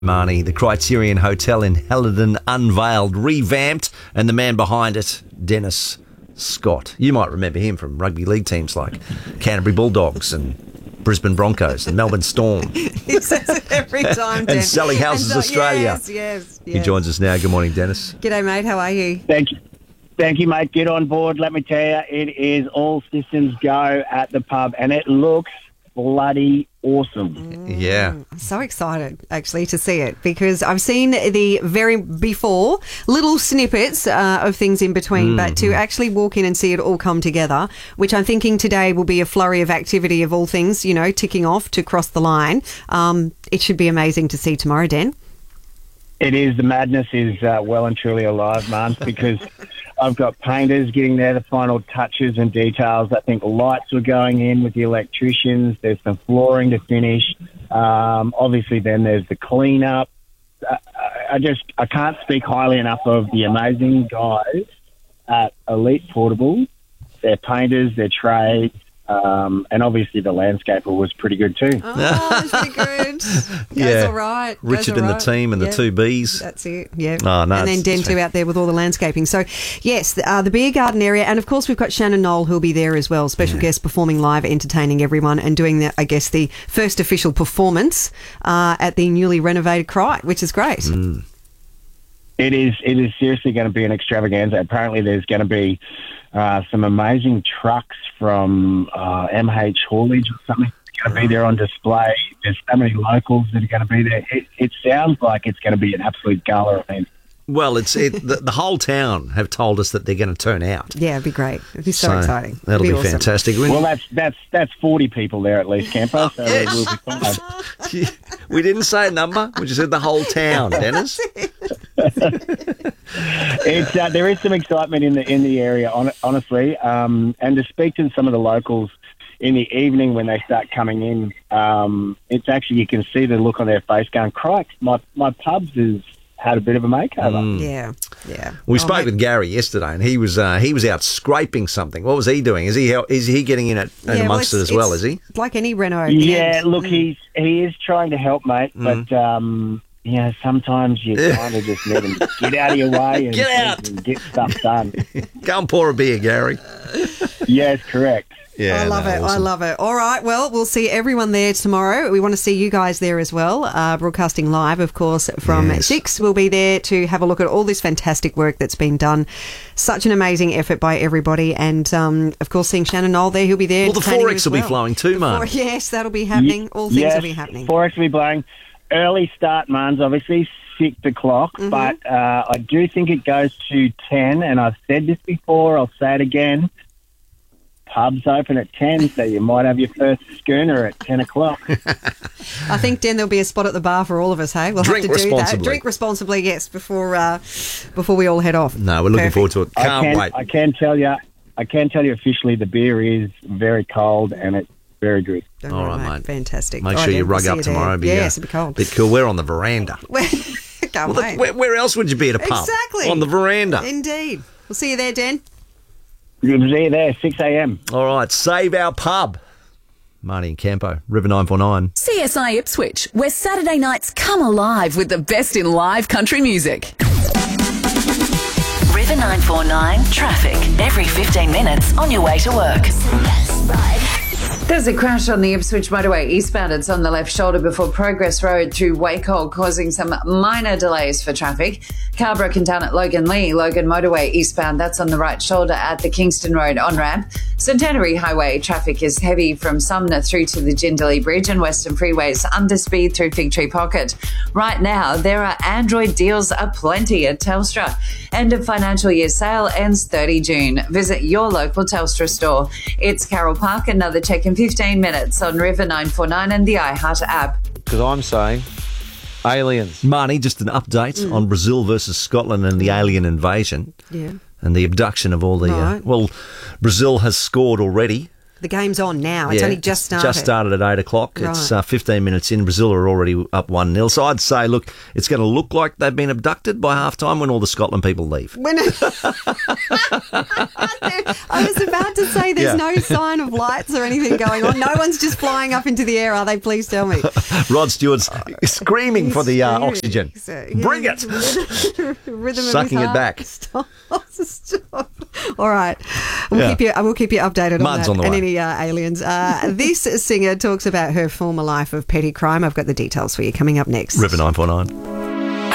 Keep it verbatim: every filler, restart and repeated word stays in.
Marnie, the Criterion Hotel in Helidon unveiled, revamped, and the man behind it, Dennis Scott. You might remember him from rugby league teams like Canterbury Bulldogs and Brisbane Broncos and Melbourne Storm. He says it every time, And Sally Houses so, Australia. Yes, yes, yes. He joins us now. Good morning, Dennis. G'day, mate. How are you? Thank you. Thank you, mate. Get on board. Let me tell you, it is all systems go at the pub, and it looks bloody awesome. Yeah. I'm so excited, actually, to see it because I've seen the very before little snippets uh, of things in between, but to actually walk in and see it all come together, which I'm thinking today will be a flurry of activity of all things, you know, ticking off to cross the line. Um, it should be amazing to see tomorrow, Dan. It is. The madness is uh, well and truly alive, man, because I've got painters getting there, the final touches and details. I think lights were going in with the electricians. There's some flooring to finish. Um, obviously, then there's the cleanup. Uh, I just I can't speak highly enough of the amazing guys at Elite Portable. They're painters, they're trades. Um, and obviously the landscaper was pretty good too. Oh, that's pretty good. Goes Yeah. all right. Goes Richard all and the right. team and Yep. the two Bs. That's it, yeah. Oh, no, and then it's- Den it's too out there with all the landscaping. So, yes, the, uh, the beer garden area. And, of course, we've got Shannon Knoll who'll be there as well, special Yeah. guest performing live, entertaining everyone and doing, the, I guess, the first official performance uh, at the newly renovated Cry, which is great. Mm. It is. It is seriously going to be an extravaganza. Apparently, there's going to be uh, some amazing trucks from uh, M H Haulage or something going to be there on display. There's so many locals that are going to be there. It, it sounds like it's going to be an absolute gala event. Well, it's it, the, the whole town have told us that they're going to turn out. Yeah, it'd be great. It'd be so, exciting. It'd That'll be, awesome. fantastic. Well, that's that's that's forty people there at least, Campo. So we'll be fine. We didn't say a number. We just said the whole town, Dennis. It's uh, there is some excitement in the in the area, hon- honestly. Um, and to speak to some of the locals in the evening when they start coming in, um, it's actually you can see the look on their face, going, "Crikey, my my pubs has had a bit of a makeover." Yeah, yeah. We Oh, spoke mate. with Gary yesterday, and he was uh, he was out scraping something. What was he doing? Is he hel- is he getting in it in Yeah, amongst well, it it's- as well? it's Is he? Like any reno. Yeah, yeah. look, he's he is trying to help, mate, but um, you know, sometimes you kind of just need him to get out of your way and, Get out. and get stuff done. Go and pour a beer, Gary. Yes, correct. Yeah, I love no, it. I awesome. love it. All right. Well, we'll see everyone there tomorrow. We want to see you guys there as well. Uh, broadcasting live, of course, from Yes. six. We'll be there to have a look at all this fantastic work that's been done. Such an amazing effort by everybody. And, um, of course, seeing Shannon Knoll there, he'll be there. Well, the entertaining you Forex as will be well. flowing too, The Mark. Fore- Yes, that'll be happening. All things yes, will be happening. Forex will be blowing. Early start, Mans, obviously, six o'clock, Mm-hmm. but uh, I do think it goes to ten, and I've said this before, I'll say it again. Pubs open at ten, so you might have your first schooner at ten o'clock. I think, Den, there'll be a spot at the bar for all of us, hey? We'll Drink have to do responsibly. that. Drink responsibly, yes, before uh, before we all head off. No, we're looking Perfect. forward to it. I Can't can, wait. I can tell you, I can tell you officially the beer is very cold and it's very good. All right, mate. Fantastic. Make All sure right, you then, rug we'll up see you tomorrow. there. Be, Yes, uh, it'll be cold. bit cool. We're on the veranda. Can't Well, wait. where, where else would you be at a pub? Exactly. On the veranda. Indeed. We'll see you there, Dan. You'll be there, six a.m. All right, save our pub. Marty and Campo, River nine four nine. C S I Ipswich, where Saturday nights come alive with the best in live country music. River nine four nine traffic every fifteen minutes on your way to work. There's a crash on the Ipswich motorway eastbound. It's on the left shoulder before Progress Road through Wacol, causing some minor delays for traffic. Car broken down at Logan Lee, Logan motorway eastbound. That's on the right shoulder at the Kingston Road on-ramp. Centenary Highway traffic is heavy from Sumner through to the Jindalee Bridge, and Western Freeways under speed through Fig Tree Pocket. Right now, there are Android deals aplenty at Telstra. End of financial year sale ends thirty June. Visit your local Telstra store. It's Carol Park. Another check in fifteen minutes on River nine four nine and the iHeart app. Because I'm saying aliens. Marnie, just an update on Brazil versus Scotland and the alien invasion Yeah. and the abduction of all the... Uh, Right. well, Brazil has scored already. The game's on now. It's Yeah, only just started. Just started at eight o'clock. It's Right. uh, fifteen minutes in. Brazil are already up one nil. So I'd say, look, it's going to look like they've been abducted by half-time when all the Scotland people leave. When I was about to say there's Yeah. no sign of lights or anything going on. No one's just flying up into the air, are they? Please tell me. Rod Stewart's screaming for the uh, Screaming. oxygen. So, yeah, Bring it! Rhythm of Sucking his it heart. back. Stop. Stop. All right. We'll Yeah. keep you, I will keep you updated on Mud's that on the and way. any uh, aliens. Uh, this singer talks about her former life of petty crime. I've got the details for you coming up next. River nine four nine.